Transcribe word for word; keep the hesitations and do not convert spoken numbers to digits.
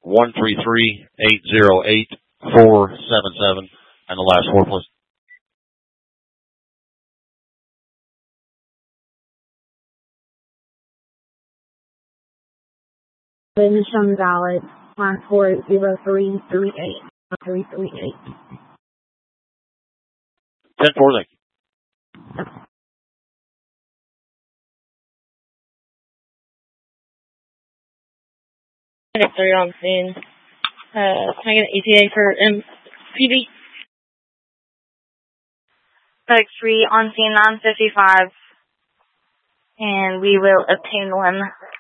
one three three, eight zero eight, four seven seven, and the last four, please. Venetian valid, passport zero three three eight, three three eight. ten four, thank you. three on scene. Uh, can I get an E T A for M P D? FedEx three on scene nine fifty-five. And we will obtain one